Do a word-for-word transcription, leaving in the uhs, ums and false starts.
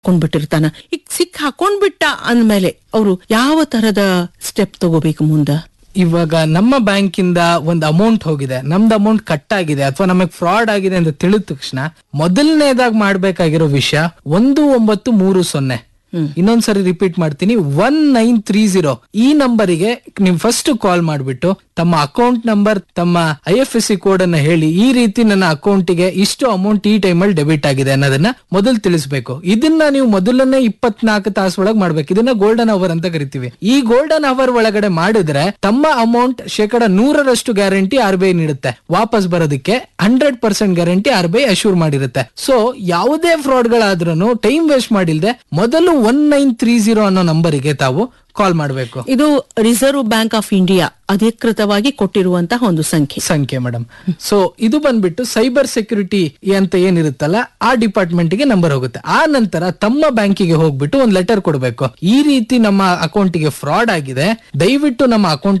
ಕೊಂಡ್ಬಿಟ್ಟಿರ್ತಾನ. ಈಗ ಸಿಕ್ ಹಾಕೊಂಡ್ಬಿಟ್ಟ ಅಂದ್ಮೇಲೆ ಅವರು ಯಾವ ತರದ ಸ್ಟೆಪ್ ತಗೋಬೇಕು ಮುಂದ? ಇವಾಗ ನಮ್ಮ ಬ್ಯಾಂಕ್ ಇಂದ ಒಂದು ಅಮೌಂಟ್ ಹೋಗಿದೆ, ನಮ್ದು ಅಮೌಂಟ್ ಕಟ್ ಆಗಿದೆ ಅಥವಾ ನಮಗ್ ಫ್ರಾಡ್ ಆಗಿದೆ ಅಂತ ತಿಳಿದ ತಕ್ಷಣ ಮೊದಲನೇದಾಗಿ ಮಾಡ್ಬೇಕಾಗಿರೋ ವಿಷಯ ಒಂದು ಒಂಬತ್ತು ಮೂರು ಸೊನ್ನೆ, ಇನ್ನೊಂದ್ಸರಿ ರಿಪೀಟ್ ಮಾಡ್ತೀನಿ, ಒನ್ ನೈನ್ ತ್ರೀ ಜೀರೋ ಈ ನಂಬರಿಗೆ ನೀವು ಫಸ್ಟ್ ಕಾಲ್ ಮಾಡ್ಬಿಟ್ಟು ತಮ್ಮ ಅಕೌಂಟ್ ನಂಬರ್, ತಮ್ಮ I F S C code ಅನ್ನ ಹೇಳಿ, ಈ ರೀತಿ ನನ್ನ ಅಕೌಂಟಿಗೆ ಇಷ್ಟು ಅಮೌಂಟ್ ಈ ಟೈಮಲ್ಲಿ ಡೆಬಿಟ್ ಆಗಿದೆ ಅನ್ನೋದನ್ನ ಮೊದಲು ತಿಳಿಸಬೇಕು. ಇದನ್ನ ನೀವು ಮೊದಲನೇ ಇಪ್ಪತ್ನಾಲ್ಕು ತಾಸು ಒಳಗೆ ಮಾಡ್ಬೇಕು. ಇದನ್ನ ಗೋಲ್ಡನ್ ಅವರ್ ಅಂತ ಕರಿತೀವಿ. ಈ ಗೋಲ್ಡನ್ ಅವರ್ ಒಳಗಡೆ ಮಾಡಿದ್ರೆ ತಮ್ಮ ಅಮೌಂಟ್ ಶೇಕಡ ನೂರರಷ್ಟು ಗ್ಯಾರಂಟಿ ಆರ್ ಬಿ ಐ ನೀಡುತ್ತೆ. ವಾಪಸ್ ಬರೋದಕ್ಕೆ hundred percent guarantee R B I assure ಮಾಡಿರುತ್ತೆ. So ಯಾವುದೇ ಫ್ರಾಡ್ ಗಳಾದ್ರೂ ಟೈಮ್ ವೇಸ್ಟ್ ಮಾಡಿಲ್ದೆ ಮೊದಲು ಒನ್ ನೈನ್ ತ್ರೀ ಜೀರೋ ಅನ್ನೋ ನಂಬರಿಗೆ ತಾವು ಕಾಲ್ ಮಾಡಬೇಕು. ಇದು ರಿಸರ್ವ್ ಬ್ಯಾಂಕ್ ಆಫ್ ಇಂಡಿಯಾ ಅಧಿಕೃತವಾಗಿ ಕೊಟ್ಟಿರುವಂತಹ ಒಂದು ಸಂಖ್ಯೆ ಸಂಖ್ಯೆ ಮೇಡಮ್. ಸೊ ಇದು ಬಂದ್ಬಿಟ್ಟು ಸೈಬರ್ ಸೆಕ್ಯೂರಿಟಿ ಅಂತ ಏನಿರುತ್ತಲ್ಲ ಆ ಡಿಪಾರ್ಟ್ಮೆಂಟ್ ಗೆ ನಂಬರ್ ಹೋಗುತ್ತೆ. ಆ ನಂತರ ತಮ್ಮ ಬ್ಯಾಂಕಿಗೆ ಹೋಗ್ಬಿಟ್ಟು ಒಂದು ಲೆಟರ್ ಕೊಡಬೇಕು, ಈ ರೀತಿ ನಮ್ಮ ಅಕೌಂಟಿಗೆ ಫ್ರಾಡ್ ಆಗಿದೆ, ದಯವಿಟ್ಟು ನಮ್ಮ ಅಕೌಂಟ್